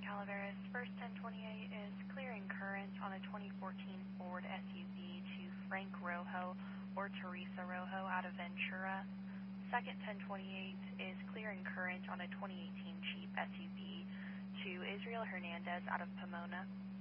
Calaveras. First 1028 is clearing current on a 2014 Ford SUV to Frank Rojo or Teresa Rojo out of Ventura. Second 1028 is clearing current on a 2018 Jeep SUV to Israel Hernandez out of Pomona.